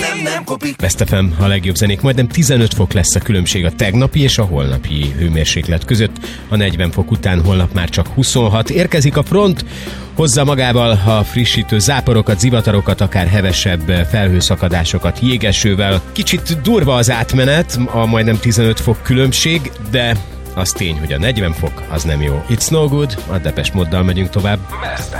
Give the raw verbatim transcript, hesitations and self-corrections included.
nem, nem kopik. Best ef em, a legjobb zenék, majdnem tizenöt fok lesz a különbség a tegnapi és a holnapi hőmérséklet között. A negyven fok után holnap már csak huszonhat. Érkezik a front, hozza magával a frissítő záporokat, zivatarokat, akár hevesebb felhőszakadásokat jégesővel. Kicsit durva az átmenet, a majdnem tizenöt fok különbség, de az tény, hogy a negyven fok az nem jó. It's no good, a Depeche Moddal megyünk tovább. Best